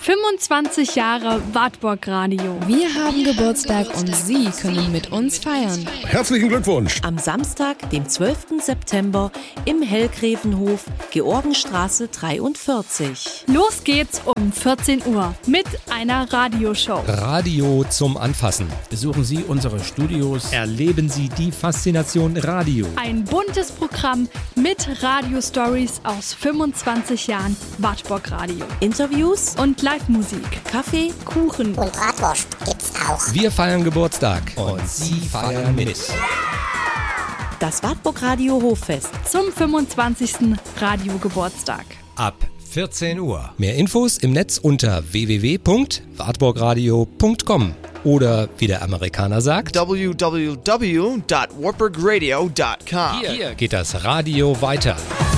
25 Jahre Wartburg Radio. Wir haben Geburtstag und Sie können mit uns feiern. Herzlichen Glückwunsch! Am Samstag, dem 12. September im Hellgräfenhof, Georgenstraße 43. Los geht's um 14 Uhr mit einer Radioshow. Radio zum Anfassen. Besuchen Sie unsere Studios. Erleben Sie die Faszination Radio. Ein buntes Programm mit Radio-Stories aus 25 Jahren Wartburg Radio. Interviews Und Live-Musik. Kaffee, Kuchen und Bratwurst gibt's auch. Wir feiern Geburtstag und Sie feiern mit. Das Wartburg Radio Hoffest. Zum 25. Radiogeburtstag. Ab 14 Uhr. Mehr Infos im Netz unter www.wartburgradio.com oder wie der Amerikaner sagt, www.wartburgradio.com. Hier geht das Radio weiter.